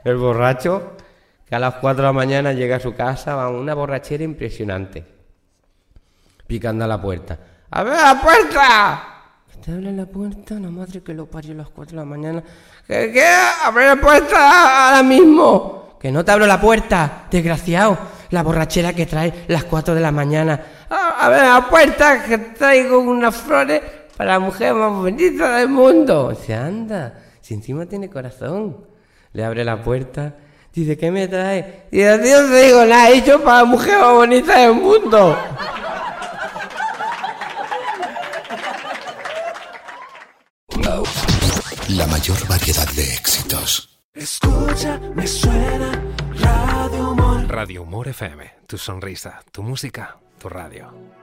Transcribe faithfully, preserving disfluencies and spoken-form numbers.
El borracho que a las cuatro de la mañana llega a su casa, va una borrachera impresionante. Picando a la puerta. ¡Abre la puerta! ¿Te abre la puerta? La madre que lo parió a las cuatro de la mañana. ¿Qué? ¿Qué? ¡Abre la puerta ahora mismo! Que no te abro la puerta, desgraciado. La borrachera que trae las cuatro de la mañana. ¡Abre la puerta! Que traigo unas flores para la mujer más bonita del mundo. Se anda, si encima tiene corazón. Le abre la puerta. Dice, ¿qué me trae? Dice, tío, no te digo nada, he hecho para la mujer más bonita del mundo. La mayor variedad de éxitos. Escucha, me suena Radio Humor. Radio Humor F M, tu sonrisa, tu música, tu radio.